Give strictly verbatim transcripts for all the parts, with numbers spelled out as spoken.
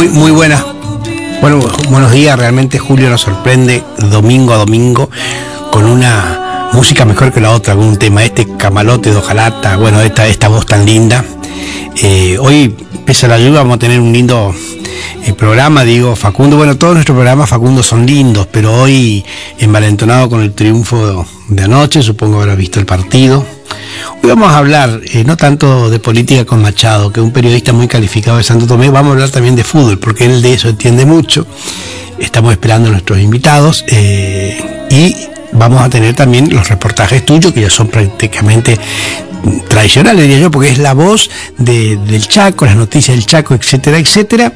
Muy, muy buenas. Bueno, buenos días. Realmente Julio nos sorprende domingo a domingo con una música mejor que la otra, con un tema, este Camalote de Hojalata, bueno, esta, esta voz tan linda. Eh, hoy, pese a la lluvia, vamos a tener un lindo eh, programa, digo, Facundo. Bueno, todos nuestros programas, Facundo, son lindos, pero hoy, envalentonado con el triunfo de anoche, supongo habrás visto el partido. Hoy vamos a hablar, eh, no tanto de política con Machado, que es un periodista muy calificado de Santo Tomé, vamos a hablar también de fútbol, porque él de eso entiende mucho. Estamos esperando a nuestros invitados eh, y vamos a tener también los reportajes tuyos, que ya son prácticamente tradicionales, diría yo, porque es la voz de, del Chaco, las noticias del Chaco, etcétera, etcétera.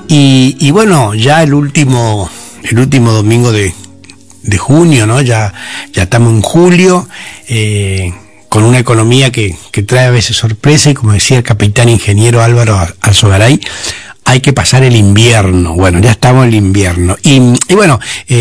Y, y bueno, ya el último, el último domingo de, de junio, ¿no? Ya, ya estamos en julio, eh, con una economía que, que trae a veces sorpresa, y como decía el capitán ingeniero Álvaro Alzogaray, hay que pasar el invierno. Bueno, ya estamos en el invierno. Y, y bueno,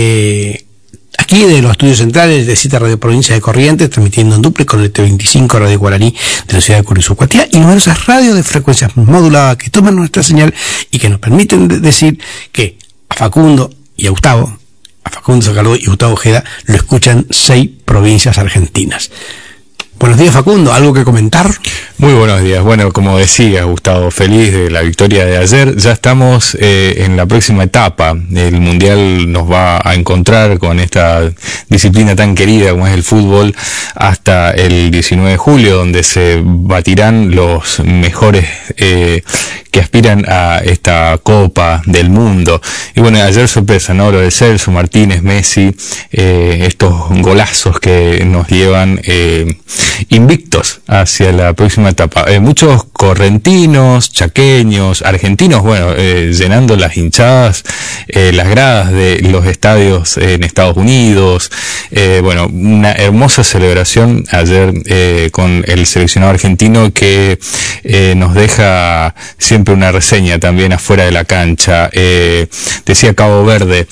eh, aquí de los estudios centrales de Cita Radio Provincia de Corrientes, transmitiendo en duplex con el T veinticinco Radio Guaraní de la ciudad de Curisucuatía y numerosas radios de frecuencias moduladas que toman nuestra señal y que nos permiten de decir que a Facundo y a Gustavo, a Facundo Sacaló y Gustavo Ojeda, lo escuchan seis provincias argentinas. Buenos días, Facundo, ¿algo que comentar? Muy buenos días. Bueno, como decía Gustavo, feliz de la victoria de ayer. Ya estamos eh, en la próxima etapa. El Mundial nos va a encontrar con esta disciplina tan querida como es el fútbol hasta el diecinueve de julio, donde se batirán los mejores eh, que aspiran a esta Copa del Mundo. Y bueno, ayer sorpresa, ¿no? Lo de Celso, Martínez, Messi, eh, estos golazos que nos llevan eh, invictos hacia la próxima etapa. Eh, muchos correntinos, chaqueños, argentinos, bueno, eh, llenando las hinchadas, eh, las gradas de los estadios en Estados Unidos. Eh, bueno, una hermosa celebración ayer eh, con el seleccionado argentino que eh, nos deja siempre una reseña también afuera de la cancha. Eh, decía Cabo Verde,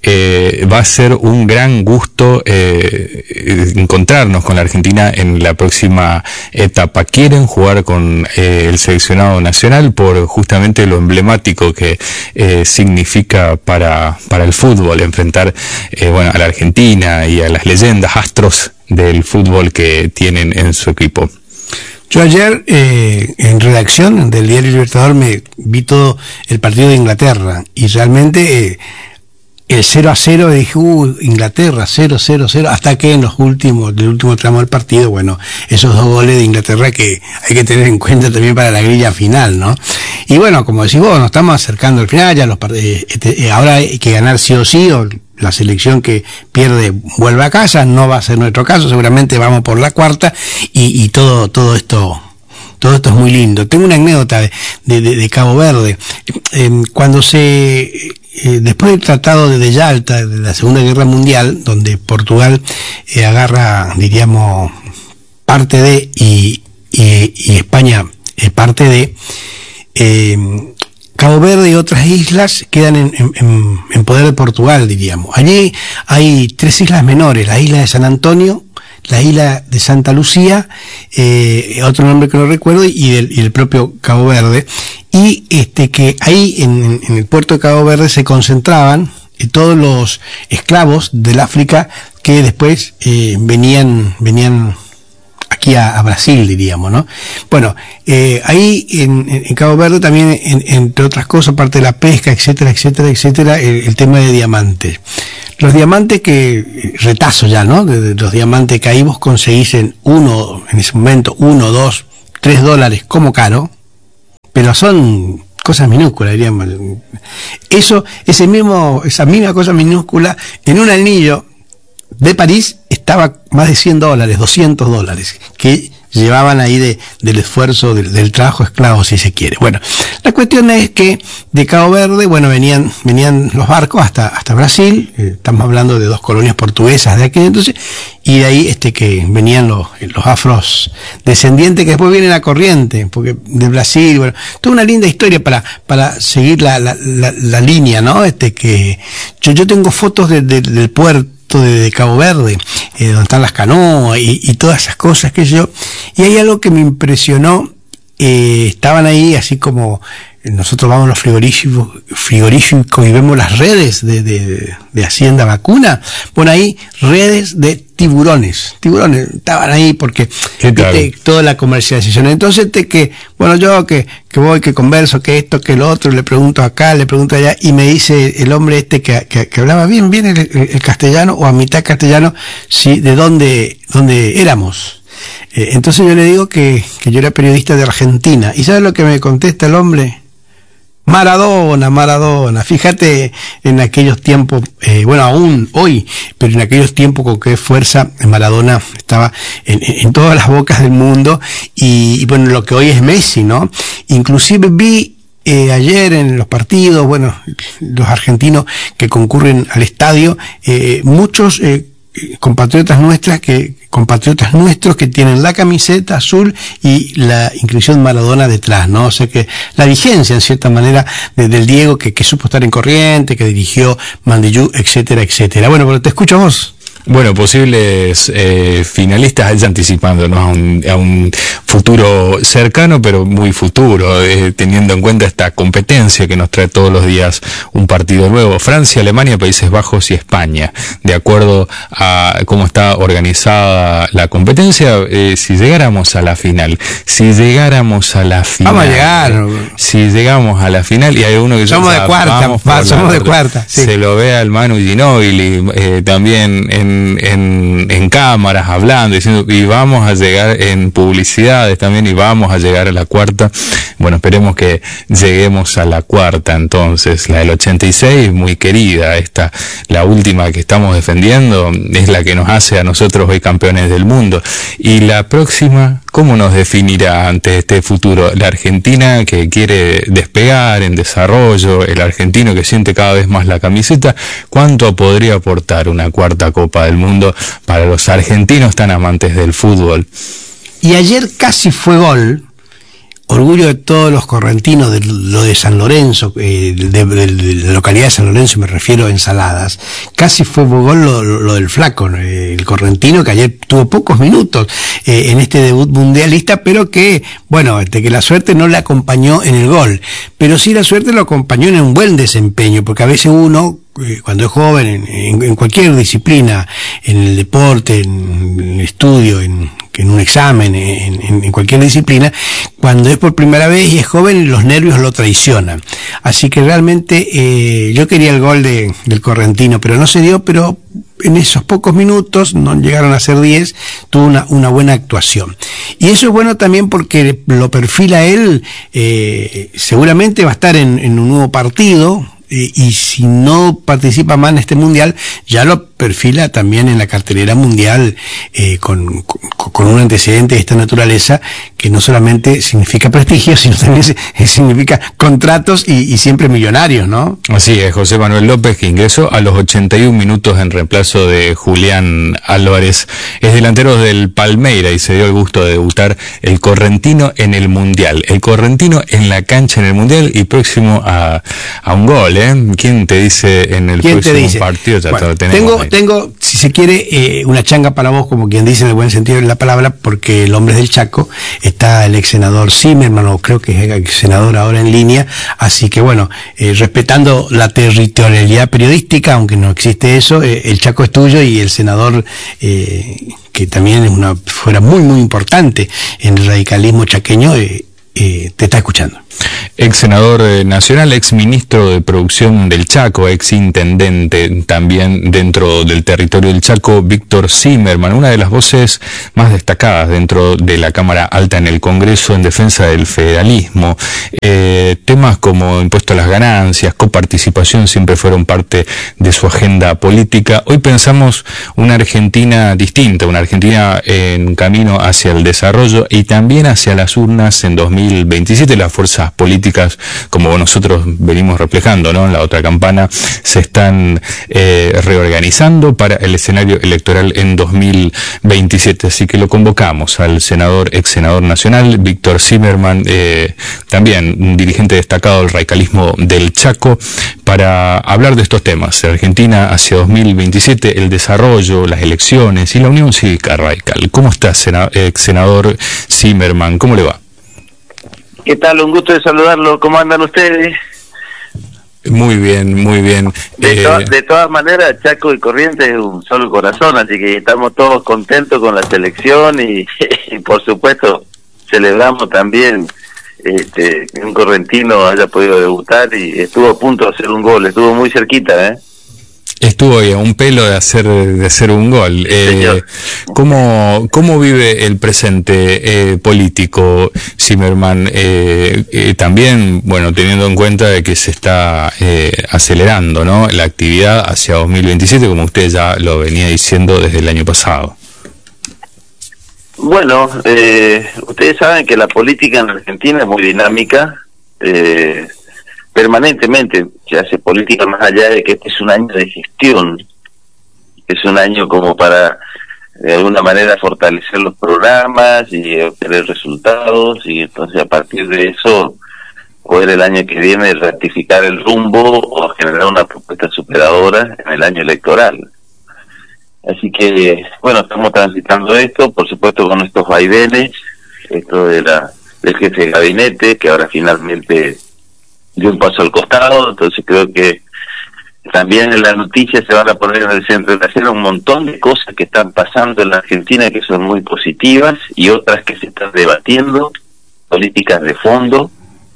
eh, va a ser un gran gusto eh, encontrarnos con la Argentina en la próxima etapa. Quieren jugar con eh, el seleccionado nacional por justamente lo emblemático que eh, significa para, para el fútbol enfrentar eh, bueno, a la Argentina y a las leyendas, astros del fútbol que tienen en su equipo. Yo ayer, eh, en redacción del Diario Libertador, me vi todo el partido de Inglaterra, y realmente eh, el cero a cero, dije, uh, Inglaterra, cero cero cero, hasta que en los últimos, del último tramo del partido, bueno, esos dos goles de Inglaterra que hay que tener en cuenta también para la grilla final, ¿no? Y bueno, como decís vos, nos estamos acercando al final, ya los eh, este, eh, ahora hay que ganar sí o sí, o la selección que pierde vuelve a casa. No va a ser nuestro caso, seguramente vamos por la cuarta, y, y todo, todo esto, todo esto es muy lindo. Tengo una anécdota de, de, de Cabo Verde. Eh, cuando se, eh, después del Tratado de Yalta, de la Segunda Guerra Mundial, donde Portugal eh, agarra, diríamos, parte de, y, y, y España eh, parte de, eh, Cabo Verde y otras islas quedan en, en, en poder de Portugal, diríamos. Allí hay tres islas menores, la isla de San Antonio, la isla de Santa Lucía, eh, otro nombre que no recuerdo, y el, y el propio Cabo Verde. Y este que ahí en, en el puerto de Cabo Verde se concentraban eh, todos los esclavos del África que después eh, venían, venían aquí a, a Brasil, diríamos, ¿no? Bueno, eh, ahí en, en Cabo Verde también, en, entre otras cosas, aparte de la pesca, etcétera, etcétera, etcétera, el, el tema de diamantes. Los diamantes que, retazo ya, ¿no? De, de los diamantes que ahí vos conseguís en uno, en ese momento, uno, dos, tres dólares como caro, pero son cosas minúsculas, diríamos. Eso, ese mismo, esa misma cosa minúscula, en un anillo de París estaba más de cien dólares, doscientos dólares, que llevaban ahí de, del esfuerzo, del, del trabajo esclavo, si se quiere. Bueno, la cuestión es que de Cabo Verde, bueno, venían, venían los barcos hasta, hasta Brasil, eh, estamos hablando de dos colonias portuguesas de aquel entonces, y de ahí este que venían los, los afros descendientes, que después viene la corriente, porque de Brasil, bueno, toda una linda historia para, para seguir la, la, la, la línea, ¿no? Este que, yo, yo tengo fotos de, de, del puerto de, de Cabo Verde, eh, donde están las canoas y, y todas esas cosas que yo, y hay algo que me impresionó, eh, estaban ahí así como nosotros vamos a los frigoríficos, frigoríficos y vemos las redes de, de, de Hacienda Vacuna, bueno, ahí redes de tiburones, tiburones, estaban ahí porque viste, toda la comercialización. Entonces, te, que bueno, yo que, que voy, que converso, que esto, que lo otro, le pregunto acá, le pregunto allá, y me dice el hombre este que, que, que hablaba bien, bien el, el castellano, o a mitad castellano, sí, de dónde, dónde éramos. Eh, entonces yo le digo que, que yo era periodista de Argentina. ¿Y sabes lo que me contesta el hombre? Maradona, Maradona. Fíjate en aquellos tiempos, eh, bueno, aún hoy, pero en aquellos tiempos con qué fuerza Maradona estaba en, en todas las bocas del mundo, y, y bueno, lo que hoy es Messi, ¿no? Inclusive vi eh, ayer en los partidos, bueno, los argentinos que concurren al estadio, eh, muchos eh, compatriotas nuestras que compatriotas nuestros que tienen la camiseta azul y la inscripción Maradona detrás, ¿no? O sea que la vigencia en cierta manera de, del Diego que, que supo estar en Corriente, que dirigió Mandillú, etcétera, etcétera. Bueno, pero te escucho a vos. Bueno, posibles eh, finalistas, ya anticipándonos a un, a un futuro cercano, pero muy futuro, eh, teniendo en cuenta esta competencia que nos trae todos los días un partido nuevo. Francia, Alemania, Países Bajos y España. De acuerdo a cómo está organizada la competencia, eh, si llegáramos a la final, si llegáramos a la final... Vamos a llegar. Si llegamos a la final, y hay uno que... Somos de cuarta, va, somos de cuarta. Sí. Se lo ve al Manu Ginóbili, eh, también en En, en cámaras hablando, diciendo, y vamos a llegar en publicidades también, y vamos a llegar a la cuarta. Bueno, esperemos que lleguemos a la cuarta entonces. La del ochenta y seis, muy querida, esta, la última que estamos defendiendo, es la que nos hace a nosotros hoy campeones del mundo. Y la próxima, ¿cómo nos definirá ante este futuro? La Argentina que quiere despegar en desarrollo, el argentino que siente cada vez más la camiseta, ¿cuánto podría aportar una cuarta Copa del Mundo para los argentinos tan amantes del fútbol? Y ayer casi fue gol, orgullo de todos los correntinos, de lo de San Lorenzo, eh, de, de, de la localidad de San Lorenzo, me refiero a Ensaladas, casi fue gol lo, lo, lo del flaco, eh, el correntino que ayer tuvo pocos minutos eh, en este debut mundialista, pero que, bueno, de que la suerte no le acompañó en el gol, pero sí la suerte lo acompañó en un buen desempeño, porque a veces uno, cuando es joven, en, en, en cualquier disciplina, en el deporte, en el estudio, en, en un examen, en, en, en cualquier disciplina, cuando es por primera vez y es joven, los nervios lo traicionan. Así que realmente eh, yo quería el gol de, del correntino, pero no se dio, pero en esos pocos minutos, no llegaron a ser diez, tuvo una, una buena actuación. Y eso es bueno también porque lo perfila él, eh, seguramente va a estar en, en un nuevo partido, eh, y si no participa más en este mundial, ya lo perfila también en la cartelera mundial, eh, con, con, con un antecedente de esta naturaleza que no solamente significa prestigio, sino también significa contratos y, y siempre millonarios, ¿no? Así es, José Manuel López, que ingresó a los ochenta y un minutos en reemplazo de Julián Álvarez, es delantero del Palmeira y se dio el gusto de debutar el correntino en el mundial, el correntino en la cancha en el mundial y próximo a, a un gol, ¿eh? ¿Quién te dice en el próximo partido? Ya bueno, lo tenemos tengo, ahí. tengo, si se quiere, eh, una changa para vos, como quien dice en el buen sentido de la palabra, porque el hombre es del Chaco, está el ex senador Zimmerman, o creo que es ex senador ahora en línea, así que bueno, eh, respetando la territorialidad periodística, aunque no existe eso, eh, el Chaco es tuyo y el senador, eh, que también es una fuera muy muy importante en el radicalismo chaqueño, eh, eh, te está escuchando. Ex senador eh, nacional, ex ministro de producción del Chaco, ex intendente también dentro del territorio del Chaco, Víctor Zimmerman, una de las voces más destacadas dentro de la Cámara Alta en el Congreso en defensa del federalismo. Eh, temas como impuesto a las ganancias, coparticipación siempre fueron parte de su agenda política. Hoy pensamos una Argentina distinta, una Argentina en camino hacia el desarrollo y también hacia las urnas en dos mil veintisiete. Las fuerzas políticas, como nosotros venimos reflejando, ¿no?, en la otra campana, se están eh, reorganizando para el escenario electoral en dos mil veintisiete. Así que lo convocamos al senador, ex senador nacional, Víctor Zimmerman, eh, también un dirigente destacado del radicalismo del Chaco, para hablar de estos temas. Argentina hacia dos mil veintisiete, el desarrollo, las elecciones y la Unión Cívica Radical. ¿Cómo está, sena- ex senador Zimmerman? ¿Cómo le va? ¿Qué tal? Un gusto de saludarlo. ¿Cómo andan ustedes? Muy bien, muy bien. De, eh... to de todas maneras, Chaco y Corrientes es un solo corazón, así que estamos todos contentos con la selección y, y por supuesto celebramos también este, que un correntino haya podido debutar y estuvo a punto de hacer un gol, estuvo muy cerquita, ¿eh? Estuvo ahí a un pelo de hacer de hacer un gol. Eh, ¿cómo, ¿Cómo vive el presente eh, político, Zimmerman? Eh, eh, también, bueno, teniendo en cuenta de que se está eh, acelerando, ¿no?, la actividad hacia dos mil veintisiete, como usted ya lo venía diciendo desde el año pasado. Bueno, eh, ustedes saben que la política en Argentina es muy dinámica. Eh, permanentemente se hace política, más allá de que este es un año de gestión, es un año como para de alguna manera fortalecer los programas y obtener resultados, y entonces a partir de eso poder el año que viene ratificar el rumbo o generar una propuesta superadora en el año electoral. Así que, bueno, estamos transitando esto, por supuesto con estos vaivenes, esto de la del jefe de gabinete, que ahora finalmente dio un paso al costado, entonces creo que también en las noticias se van a poner en el centro de la escena un montón de cosas que están pasando en la Argentina que son muy positivas y otras que se están debatiendo, políticas de fondo.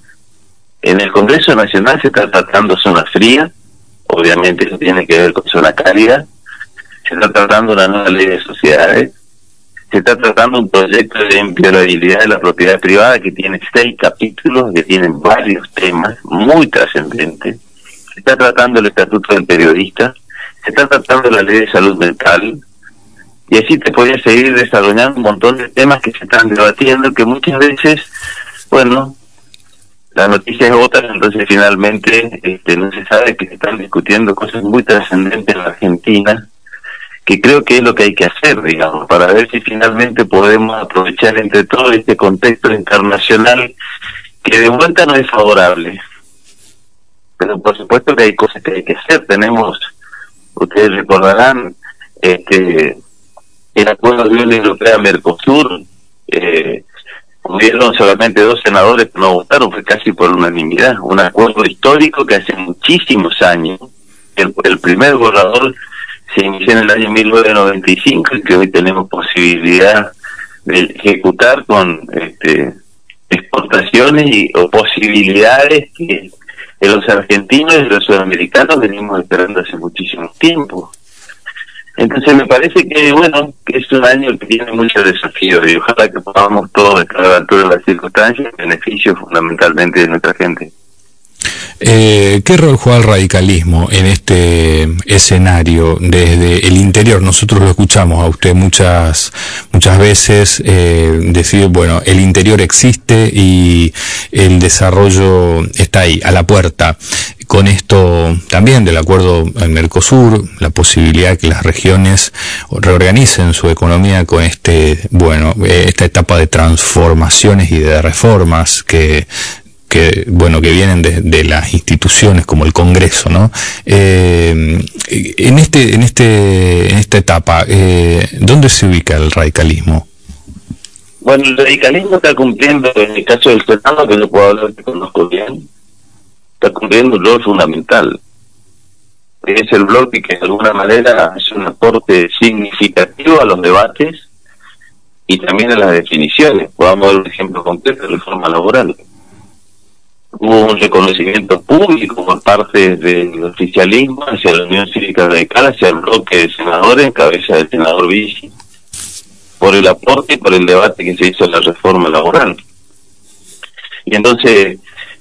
En el Congreso Nacional se está tratando zona fría, obviamente eso tiene que ver con zona cálida, se está tratando una nueva ley de sociedades, se está tratando un proyecto de inviolabilidad de la propiedad privada que tiene seis capítulos, que tienen varios temas muy trascendentes. Se está tratando el estatuto del periodista, se está tratando la ley de salud mental, y así te podía seguir desarrollando un montón de temas que se están debatiendo, que muchas veces, bueno, la noticia es otra, entonces finalmente este, no se sabe que se están discutiendo cosas muy trascendentes en la Argentina, que creo que es lo que hay que hacer, digamos, para ver si finalmente podemos aprovechar entre todo este contexto internacional que de vuelta no es favorable. Pero por supuesto que hay cosas que hay que hacer. Tenemos, ustedes recordarán, este el acuerdo de Unión Europea-Mercosur, eh, hubieron solamente dos senadores que no votaron, fue casi por unanimidad, un acuerdo histórico que hace muchísimos años, el, el primer borrador se inició en el año mil novecientos noventa y cinco y que hoy tenemos posibilidad de ejecutar con este, exportaciones y o posibilidades que, que los argentinos y los sudamericanos venimos esperando hace muchísimo tiempo. Entonces me parece que, bueno, que es un año que tiene muchos desafíos y ojalá que podamos todos estar a la altura de las circunstancias en beneficio fundamentalmente de nuestra gente. Eh, ¿Qué rol juega el radicalismo en este escenario desde el interior? Nosotros lo escuchamos a usted muchas muchas veces eh, decir, bueno, el interior existe y el desarrollo está ahí, a la puerta. Con esto también del acuerdo en Mercosur, la posibilidad de que las regiones reorganicen su economía con este, bueno, esta etapa de transformaciones y de reformas que que bueno que vienen de, de las instituciones como el Congreso, ¿no? Eh, en este en este en esta etapa, eh, ¿dónde se ubica el radicalismo? Bueno, el radicalismo está cumpliendo, en el caso del Senado, que no puedo hablar que conozco bien, está cumpliendo un rol fundamental. Es el bloque que de alguna manera hace un aporte significativo a los debates y también a las definiciones. Podamos dar un ejemplo concreto de reforma laboral. Hubo un reconocimiento público por parte del oficialismo hacia la Unión Cívica Radical, hacia el bloque de senadores en cabeza del senador Vichy, por el aporte y por el debate que se hizo en la reforma laboral. Y entonces